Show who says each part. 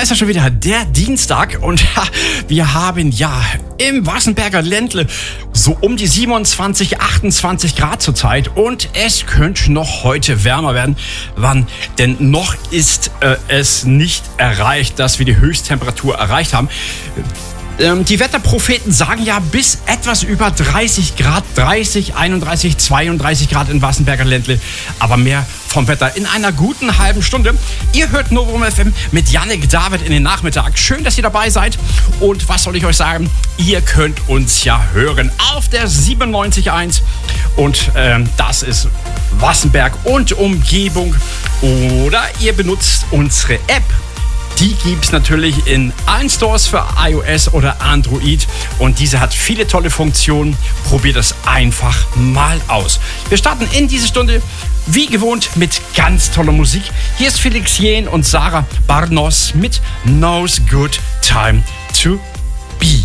Speaker 1: ist ja schon wieder der Dienstag und wir haben ja im Wassenberger Ländle so um die 27, 28 Grad zurzeit und es könnte noch heute wärmer werden. Wann? Denn noch ist es nicht erreicht, dass wir die Höchsttemperatur erreicht haben. Die Wetterpropheten sagen ja bis etwas über 30 Grad, 30, 31, 32 Grad in Wassenberger Ländle. Aber mehr vom Wetter in einer guten halben Stunde. Ihr hört Novum FM mit Yannick David in den Nachmittag. Schön, dass ihr dabei seid. Und was soll ich euch sagen? Ihr könnt uns ja hören auf der 97.1. Und das ist Wassenberg und Umgebung. Oder ihr benutzt unsere App. Die gibt es natürlich in allen Stores für iOS oder Android und diese hat viele tolle Funktionen. Probiert es einfach mal aus. Wir starten in diese Stunde wie gewohnt mit ganz toller Musik. Hier ist Felix Jähn und Sarah Barnos mit Knows Good Time to